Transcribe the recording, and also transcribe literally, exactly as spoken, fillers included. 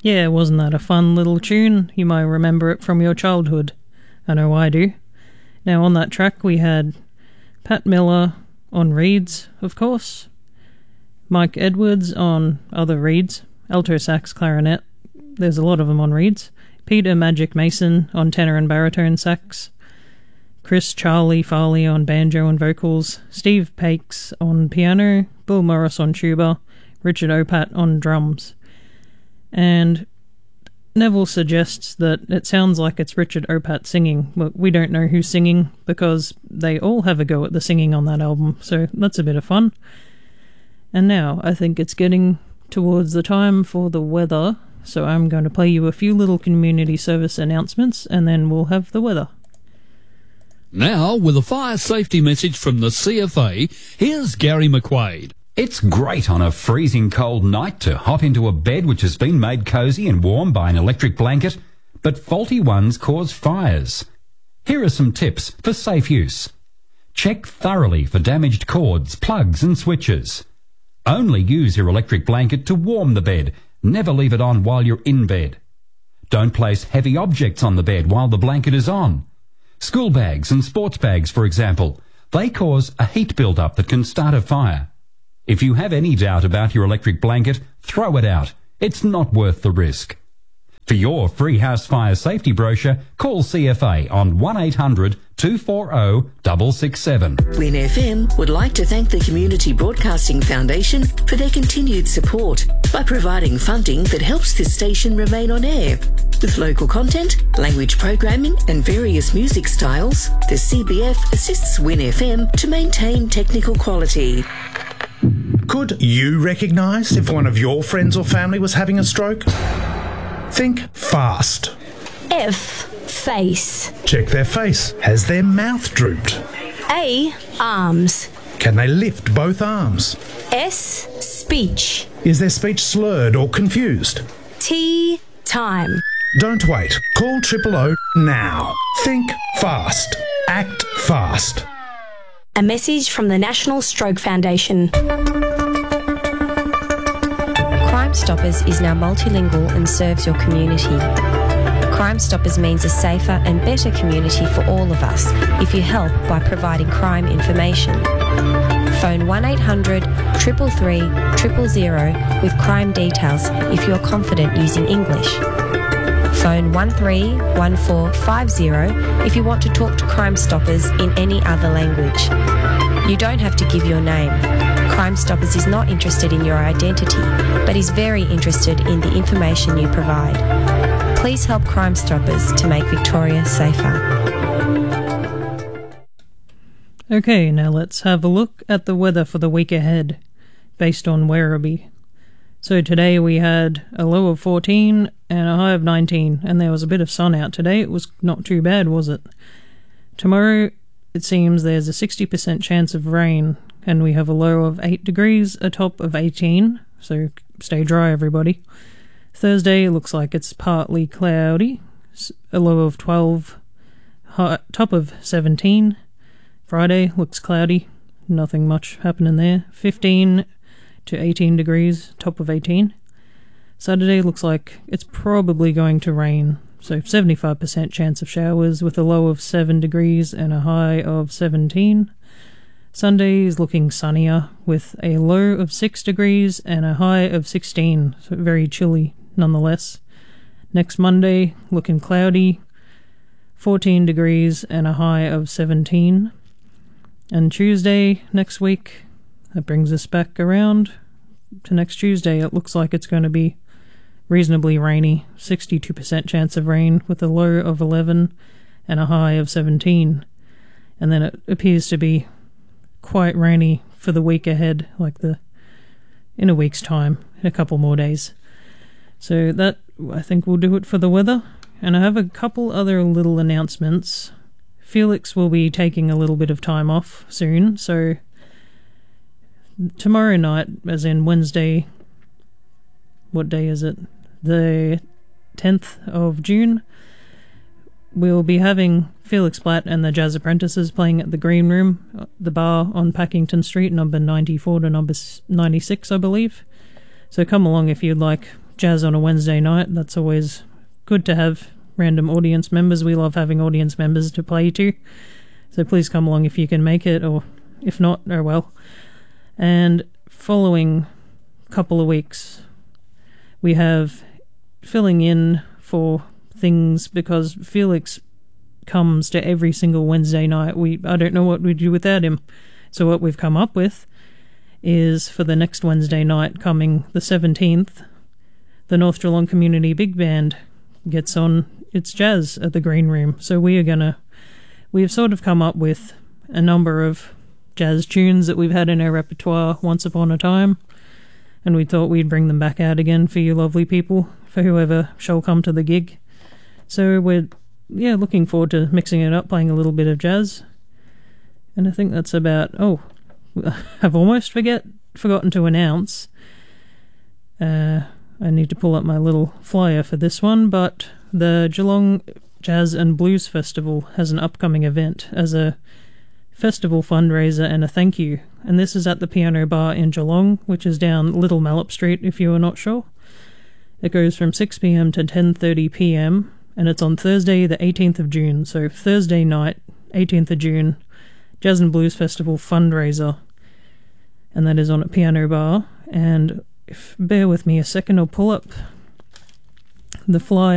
Yeah, wasn't that a fun little tune? You might remember it from your childhood. I know I do. Now, on that track, we had Pat Miller on reeds, of course, Mike Edwards on other reeds, alto sax, clarinet, there's a lot of them on reeds, Peter Magic Mason on tenor and baritone sax, Chris Charlie Farley on banjo and vocals, Steve Pakes on piano, Bill Morris on tuba, Richard Opat on drums. And Neville suggests that it sounds like it's Richard Opat singing, but we don't know who's singing because they all have a go at the singing on that album, so that's a bit of fun. And now I think it's getting towards the time for the weather, so I'm going to play you a few little community service announcements and then we'll have the weather. Now, with a fire safety message from the C F A, here's Gary McQuaid. It's great on a freezing cold night to hop into a bed which has been made cosy and warm by an electric blanket, but faulty ones cause fires. Here are some tips for safe use. Check thoroughly for damaged cords, plugs and switches. Only use your electric blanket to warm the bed. Never leave it on while you're in bed. Don't place heavy objects on the bed while the blanket is on. School bags and sports bags, for example, they cause a heat build-up that can start a fire. If you have any doubt about your electric blanket, throw it out. It's not worth the risk. For your free house fire safety brochure, call C F A on one eight hundred two four zero six six seven. Win F M would like to thank the Community Broadcasting Foundation for their continued support by providing funding that helps this station remain on air. With local content, language programming and various music styles, the C B F assists Win F M to maintain technical quality. Could you recognise if one of your friends or family was having a stroke? Think fast. F. Face. Check their face. Has their mouth drooped? A. Arms. Can they lift both arms? S. Speech. Is their speech slurred or confused? T. Time. Don't wait. Call Triple O now. Think fast. Act fast. A message from the National Stroke Foundation. Crime Stoppers is now multilingual and serves your community. Crime Stoppers means a safer and better community for all of us if you help by providing crime information. Phone one eight hundred three three three zero zero zero with crime details if you're confident using English. Phone one three one four five zero if you want to talk to Crime Stoppers in any other language. You don't have to give your name. Crime Stoppers is not interested in your identity, but is very interested in the information you provide. Please help Crime Stoppers to make Victoria safer. Okay, now let's have a look at the weather for the week ahead, based on Werribee. So today we had a low of fourteen and a high of nineteen, and there was a bit of sun out today. It was not too bad, was it? Tomorrow, it seems there's a sixty percent chance of rain, and we have a low of eight degrees, a top of eighteen, so stay dry, everybody. Thursday looks like it's partly cloudy, a low of twelve, high, top of seventeen. Friday looks cloudy, nothing much happening there, fifteen to eighteen degrees, top of eighteen. Saturday looks like it's probably going to rain, so seventy-five percent chance of showers with a low of seven degrees and a high of seventeen. Sunday is looking sunnier with a low of six degrees and a high of sixteen, so very chilly nonetheless. Next Monday looking cloudy, fourteen degrees and a high of seventeen. And Tuesday next week, that brings us back around to next Tuesday. It looks like it's going to be reasonably rainy, sixty-two percent chance of rain with a low of eleven and a high of seventeen. And then it appears to be quite rainy for the week ahead, like the in a week's time, in a couple more days. So that, I think, will do it for the weather. And I have a couple other little announcements. Felix will be taking a little bit of time off soon, so tomorrow night, as in Wednesday, what day is it? The tenth of June, we'll be having Felix Blatt and the Jazz Apprentices playing at the Green Room, the bar on Packington Street, number ninety-four to number ninety-six, I believe. So come along if you'd like jazz on a Wednesday night. That's always good to have random audience members. We love having audience members to play to. So please come along if you can make it, or if not, oh well. And following couple of weeks, we have filling in for things because Felix comes to every single Wednesday night. We I don't know what we'd do without him. So what we've come up with is for the next Wednesday night coming the seventeenth, the North Geelong Community Big Band gets on its jazz at the Green Room. So we are gonna we've sort of come up with a number of jazz tunes that we've had in our repertoire once upon a time, and we thought we'd bring them back out again for you lovely people, for whoever shall come to the gig. So we're yeah looking forward to mixing it up, playing a little bit of jazz. And I think that's about oh I've almost forget forgotten to announce uh I need to pull up my little flyer for this one, but the Geelong Jazz and Blues Festival has an upcoming event as a festival fundraiser and a thank you, and this is at the Piano Bar in Geelong, which is down Little Mallop Street if you are not sure. It goes from six p.m. to ten thirty p.m. and it's on Thursday the eighteenth of June, so Thursday night, eighteenth of June, Jazz and Blues Festival fundraiser, and that is on at Piano Bar. And if bear with me a second, I'll pull up the flyer